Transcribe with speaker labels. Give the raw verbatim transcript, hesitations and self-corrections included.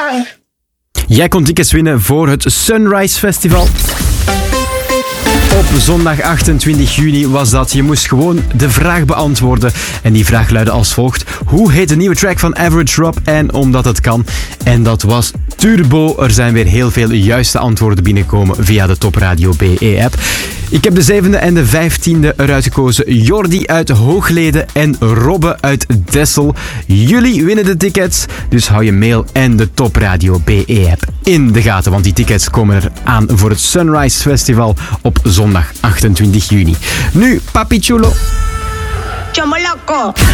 Speaker 1: lang.
Speaker 2: Jij kon tickets winnen voor het Sunrise Festival. Op zondag achtentwintig juni was dat. Je moest gewoon de vraag beantwoorden. En die vraag luidde als volgt. Hoe heet de nieuwe track van Average Rob en Omdat het kan? En dat was Turbo. Er zijn weer heel veel juiste antwoorden binnengekomen via de Top Radio B E-app. Ik heb de zevende en de vijftiende eruit gekozen. Jordi uit Hoogleden en Robbe uit Dessel. Jullie winnen de tickets. Dus hou je mail en de Top Radio B E-app in de gaten. Want die tickets komen er aan voor het Sunrise Festival op zondag achtentwintig juni. Nu, Papi Chulo.
Speaker 1: Chomoloco.